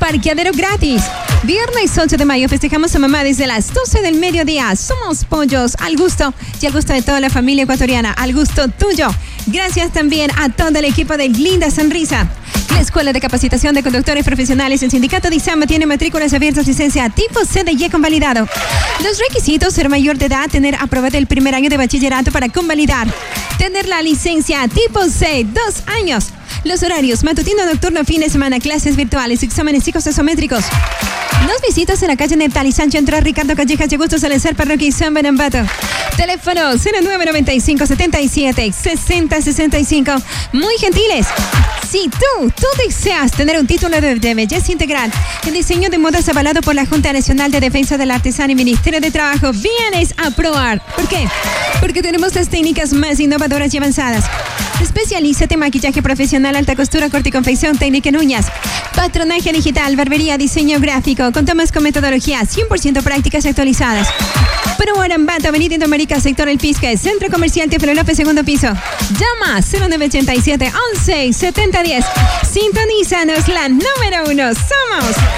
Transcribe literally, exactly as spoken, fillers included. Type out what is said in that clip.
parqueadero gratis. Viernes ocho de mayo festejamos a mamá desde las doce del mediodía. Somos pollos al gusto y al gusto de toda la familia ecuatoriana, al gusto tuyo. Gracias también a todo el equipo de Linda Sonrisa. La Escuela de Capacitación de Conductores Profesionales, el Sindicato de ISAMA, tiene matrículas abiertas, licencia tipo C D Y convalidado. Los requisitos: ser mayor de edad, tener aprobado el primer año de bachillerato para convalidar, tener la licencia tipo C, dos años. Los horarios: matutino, nocturno, fin de semana, clases virtuales, exámenes psicosométricos. Nos visitas en la calle Neptal y Sancho Entra, Ricardo Callejas y Augusto Salazar, Parroquia Izamba en Ambato. Teléfono cero nueve noventa y cinco setenta y siete sesenta sesenta y cinco. Muy gentiles. Si tú, tú deseas tener un título de, de belleza integral en diseño de modas avalado por la Junta Nacional de Defensa del Artesano y Ministerio de Trabajo, vienes a probar. ¿Por qué? Porque tenemos las técnicas más innovadoras y avanzadas. Especialízate en maquillaje profesional, alta costura, corte y confección, técnica en uñas, patronaje digital, barbería, diseño gráfico. Contamos con metodología cien por ciento prácticas y actualizadas. Pro Arambato, Avenida Indoamérica, sector El Pisque, Centro Comercial Teófilo López, segundo piso. Llama cero nueve ochenta y siete once setenta diez. Sintonízanos, la número uno. Somos